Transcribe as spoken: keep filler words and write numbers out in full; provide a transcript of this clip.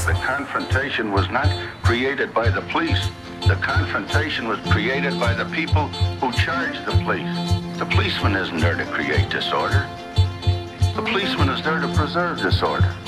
The confrontation was not created by the police. The confrontation was created by the people who charged the police. The policeman isn't there to create disorder. The policeman is there to preserve disorder.